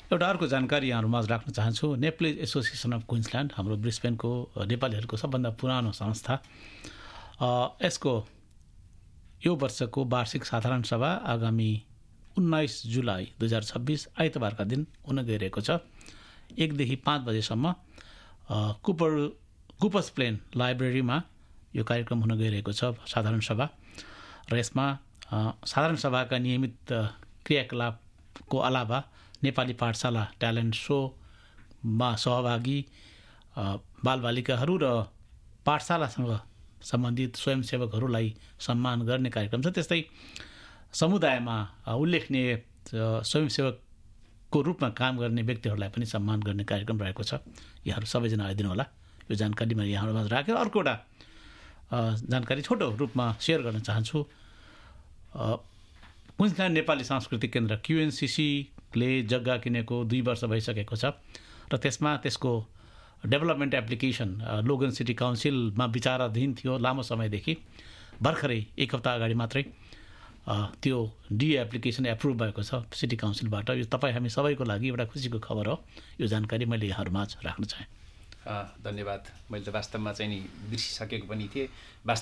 एउटा अर्को जानकारी यहाँहरूमा राख्न चाहन्छु। नेप्ली एसोसिएसन अफ क्विन्सल्यान्ड हाम्रो ब्रिस्बेनको नेपालीहरूको सबभन्दा पुरानो संस्था, यसको यो वर्षको वार्षिक साधारण सभा आगामी 19 जुलाई 2026 आइतबारका दिन हुन गइरहेको छ। 1 देखि 5 बजेसम्म कुपर्स प्लेन लाइब्रेरीमा यो कार्यक्रम हुन गइरहेको छ साधारण सभा। र यसमा साधारण सभाका नियमित क्रियाकलापको अलावा नेपाली पाठशाला ट्यालेन्ट सोमा सहभागी बालबालिकाहरू र पाठशालासँग सम्बन्धित स्वयंसेवकहरूलाई सम्मान गर्ने कार्यक्रम छ। त्यस्तै समुदायमा उल्लेखनीय स्वयंसेवकको रूपमा काम गर्ने व्यक्तिहरूलाई पनि सम्मान गर्ने कार्यक्रम रहेको छ। यहाँहरू सबैजना आइदिनु होला। यो जानकारी मैले यहाँहरूमा राखेँ। अर्को एउटा जानकारी छोटो रूपमा सेयर गर्न चाहन्छु। क्विन्सल्यान्ड नेपाली सांस्कृतिक केन्द्र क्युएनसिसीले जग्गा किनेको 2 वर्ष भइसकेको छ र त्यसको डेभलपमेन्ट एप्लिकेसन लोगन सिटी काउन्सिलमा विचाराधीन थियो लामो समयदेखि। भर्खरै 1 हप्ता अगाडि मात्रै त्यो एप्लिकेसन एप्रुभ भएको छ सिटी काउन्सिलबाट। यो तपाईँ हामी सबैको लागि एउटा खुसीको खबर हो। यो जानकारी मैले यहाँहरूमा राख्न चाहेँ। धन्यवाद। मैले त वास्तवमा चाहिँ नि बिर्सिसकेको पनि थिएँ।